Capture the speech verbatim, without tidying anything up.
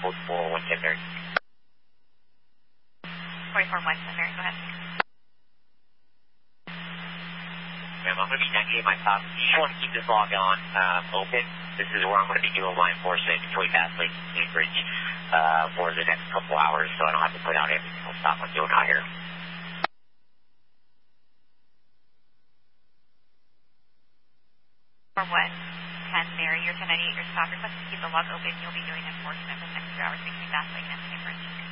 forty-four one ten Mary. forty-four one ten Mary, go ahead. Ma'am, I'm going to be negative my top. You just want to keep this log on um, open. This is where I'm going to be doing my enforcement between Bass Lake and Cambridge uh, for the next couple hours, so I don't have to put out every single stop I'm doing out here. For one ten Mary, your ten ninety-eight, your stop request to keep the log open. You'll be doing enforcement for the next two hours between Bass Lake and Cambridge.